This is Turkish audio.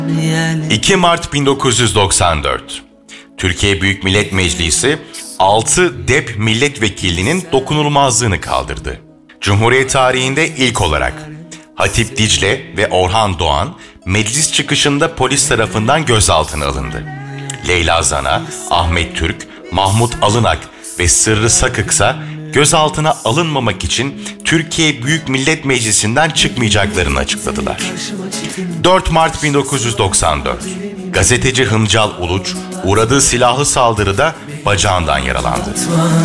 2 Mart 1994. Türkiye Büyük Millet Meclisi 6 DEP milletvekilinin dokunulmazlığını kaldırdı. Cumhuriyet tarihinde ilk olarak Hatip Dicle ve Orhan Doğan meclis çıkışında polis tarafından gözaltına alındı. Leyla Zana, Ahmet Türk, Mahmut Alınak ve Sırrı Sakıksa gözaltına alınmamak için Türkiye Büyük Millet Meclisi'nden çıkmayacaklarını açıkladılar. 4 Mart 1994. Gazeteci Hımcal Uluç uğradığı silahlı saldırıda bacağından yaralandı.